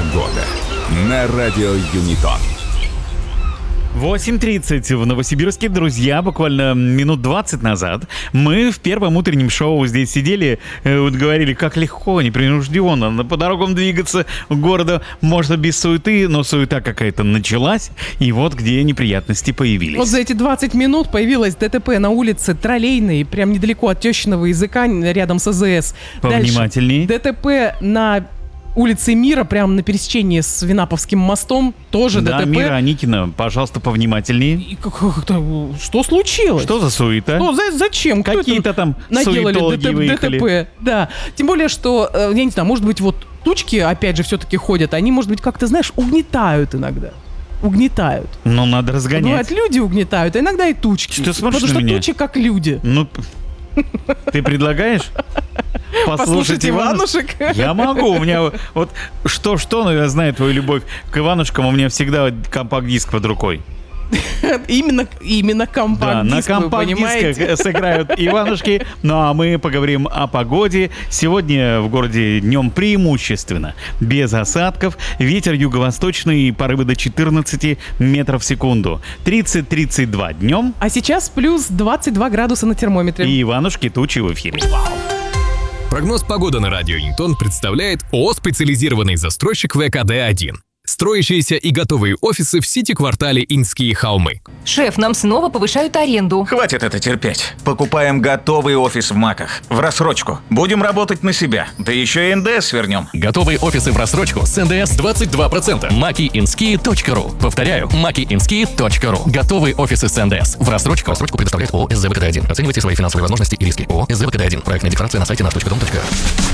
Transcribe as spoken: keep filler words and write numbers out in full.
Погода на радио Юнитон. восемь тридцать в Новосибирске, друзья, буквально минут двадцать назад мы в первом утреннем шоу здесь сидели, э, вот говорили, как легко, непринужденно по дорогам двигаться города можно без суеты, но суета какая-то началась, и вот где неприятности появились. Вот за эти двадцать минут появилось ДТП на улице Троллейной, прям недалеко от тещиного языка, рядом с АЗС. Повнимательней. Дальше ДТП на улице Мира, прямо на пересечении с Винаповским мостом, тоже да, ДТП. Мира Аникина, пожалуйста, повнимательнее. И как- как-то, что случилось? Что за суета? Ну, за- зачем? Кто Какие-то это там наделали суетологи ДТП, выехали. ДТП? Да. Тем более, что, э, я не знаю, может быть, вот тучки, опять же, все-таки ходят, они, может быть, как-то, знаешь, угнетают иногда. Угнетают. Ну, надо разгонять. Бывает, люди угнетают, а иногда и тучки. Что смотришь Потому на что меня? тучи как люди. Ну, ты предлагаешь? Послушать Иванушек. Я могу, у меня вот что-что, но я знаю твою любовь к Иванушкам, у меня всегда компакт-диск под рукой. Именно, именно Да, компакт-диск, на вы понимаете? компакт-дисках сыграют Иванушки, ну а мы поговорим о погоде. Сегодня в городе днем преимущественно без осадков, ветер юго-восточный, порывы до четырнадцати метров в секунду, тридцать-тридцать два днем, А сейчас плюс двадцать два градуса на термометре. и Иванушки тучи в эфире. Прогноз погоды на радио Юнитон представляет ООО «Специализированный застройщик вэ ка дэ один». Строящиеся и готовые офисы в сити-квартале Инские холмы. Шеф, нам снова повышают аренду. Хватит это терпеть. Покупаем готовый офис в МАКах. В рассрочку. Будем работать на себя. Да еще и эн дэ эс вернем. Готовые офисы в рассрочку с эн дэ эс двадцать два процента. маки инские точка ру. Повторяю, маки инские точка ру. Готовые офисы с эн дэ эс в рассрочку. Рассрочку предоставляет ООО эс зэ вэ ка дэ один. Оценивайте свои финансовые возможности и риски. ООО эс зэ вэ ка дэ один. Проектная декларация на сайте наш точка дом точка эр.